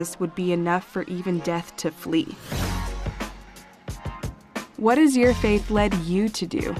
would be enough for even death to flee. What has your faith led you to do?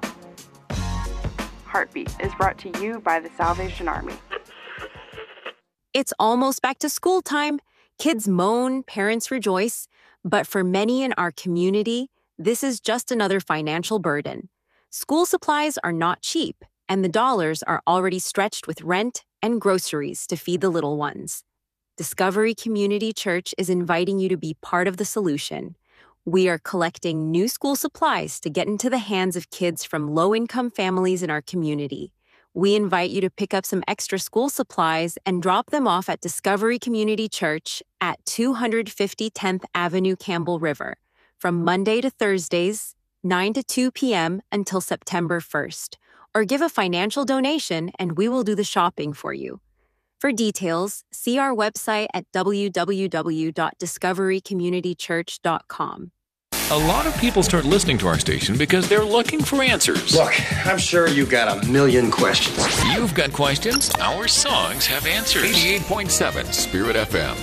Heartbeat is brought to you by the Salvation Army. It's almost back to school time. Kids moan, parents rejoice. But for many in our community, this is just another financial burden. School supplies are not cheap, and the dollars are already stretched with rent and groceries to feed the little ones. Discovery Community Church is inviting you to be part of the solution. We are collecting new school supplies to get into the hands of kids from low-income families in our community. We invite you to pick up some extra school supplies and drop them off at Discovery Community Church at 250 10th Avenue, Campbell River, from Monday to Thursdays, 9 to 2 p.m. until September 1st. Or give a financial donation and we will do the shopping for you. For details, see our website at www.discoverycommunitychurch.com. A lot of people start listening to our station because they're looking for answers. Look, I'm sure you've got a million questions. You've got questions, our songs have answers. 88.7 Spirit FM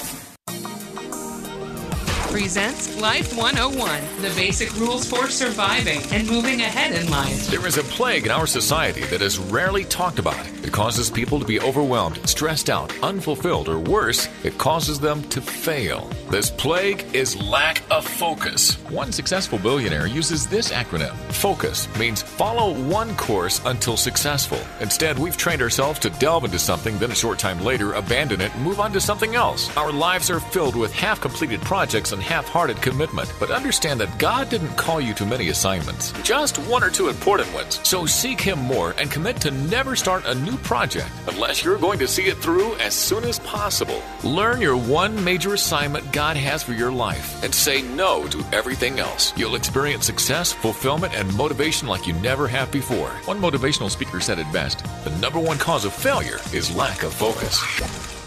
presents Life 101, the basic rules for surviving and moving ahead in life. There is a plague in our society that is rarely talked about. It causes people to be overwhelmed, stressed out, unfulfilled, or worse, it causes them to fail. This plague is lack of focus. One successful billionaire uses this acronym. FOCUS means follow one course until successful. Instead, we've trained ourselves to delve into something, then a short time later, abandon it and move on to something else. Our lives are filled with half-completed projects and half-hearted commitment. But understand that God didn't call you to many assignments, just one or two important ones. So seek Him more and commit to never start a new project unless you're going to see it through as soon as possible. Learn your one major assignment God has for your life and say no to everything else. You'll experience success, fulfillment, and motivation like you never have before. One motivational speaker said it best: the number one cause of failure is lack of focus.